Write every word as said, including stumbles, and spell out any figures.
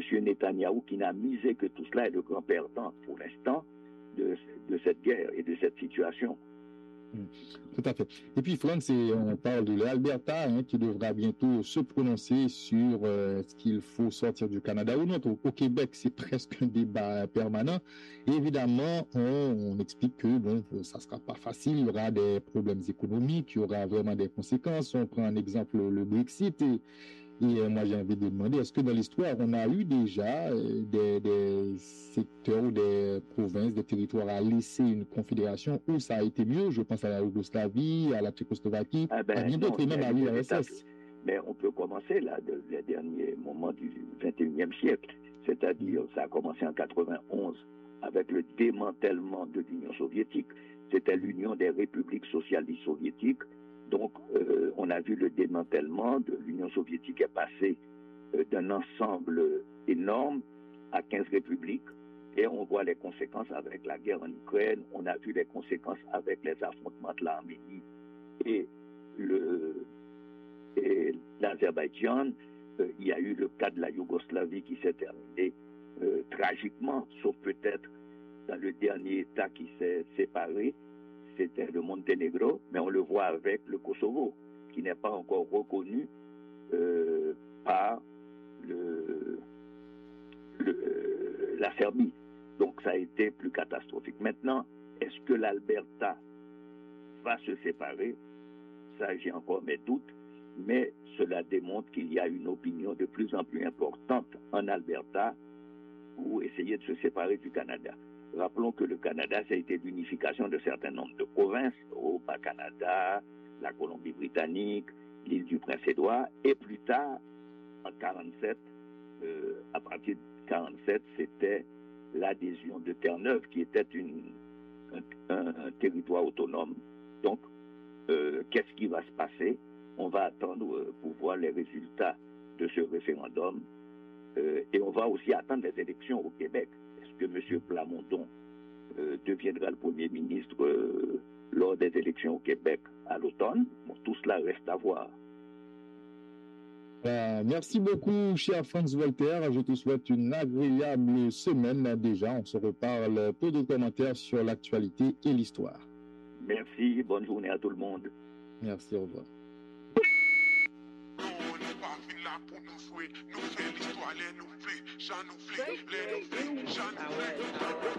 M. Netanyahou qui n'a misé que tout cela est le grand perdant pour l'instant de, de cette guerre et de cette situation. Tout à fait. Et puis, France, on parle de l'Alberta hein, qui devra bientôt se prononcer sur euh, ce qu'il faut sortir du Canada ou non. Au, au Québec, c'est presque un débat permanent. Et évidemment, on, on explique que bon, ça ne sera pas facile. Il y aura des problèmes économiques, il y aura vraiment des conséquences. On prend un exemple, le Brexit. Et, Et euh, moi, j'ai envie de demander, est-ce que dans l'histoire, on a eu déjà euh, des, des secteurs ou des provinces, des territoires à laisser une confédération où ça a été mieux? Je pense à la Yougoslavie, à la Tchécoslovaquie, ah ben, à bien d'autres, et même à l'U R S S. Mais on peut commencer là, de, les derniers moments du vingt et unième siècle. C'est-à-dire, ça a commencé en quatre-vingt-onze avec le démantèlement de l'Union soviétique. C'était l'Union des républiques socialistes soviétiques. Donc, euh, on a vu le démantèlement de l'Union soviétique est passé euh, d'un ensemble énorme à quinze républiques. Et on voit les conséquences avec la guerre en Ukraine. On a vu les conséquences avec les affrontements de l'Arménie et, le, et l'Azerbaïdjan. Euh, il y a eu le cas de la Yougoslavie qui s'est terminé euh, tragiquement, sauf peut-être dans le dernier État qui s'est séparé. C'était le Monténégro, mais on le voit avec le Kosovo, qui n'est pas encore reconnu euh, par le, le, la Serbie. Donc ça a été plus catastrophique. Maintenant, est-ce que l'Alberta va se séparer? Ça, j'ai encore mes doutes, mais cela démontre qu'il y a une opinion de plus en plus importante en Alberta pour essayer de se séparer du Canada. Rappelons que le Canada, ça a été l'unification de certain nombre de provinces, au Bas-Canada, la Colombie-Britannique, l'île du Prince-Édouard, et plus tard, en quarante-sept, euh, à partir de quarante-sept, c'était l'adhésion de Terre-Neuve, qui était une, un, un, un territoire autonome. Donc, euh, qu'est-ce qui va se passer? On va attendre euh, pour voir les résultats de ce référendum, euh, et on va aussi attendre les élections au Québec. Que M. Plamondon euh, deviendra le Premier ministre euh, lors des élections au Québec à l'automne. Bon, tout cela reste à voir. Euh, merci beaucoup, cher Franz Voltaire. Je te souhaite une agréable semaine déjà. On se reparle peu de commentaires sur l'actualité et l'histoire. Merci, bonne journée à tout le monde. Merci, au revoir. Pour nous jouer, nous faire l'histoire, les nous jouer, j'en nous fais, les nous fais, j'en nous fais.